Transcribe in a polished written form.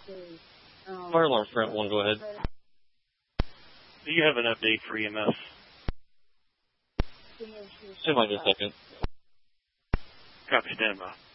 Fire alarm front 1, go ahead. Do you have an update for EMS? Stand by just a second. Copy, stand by.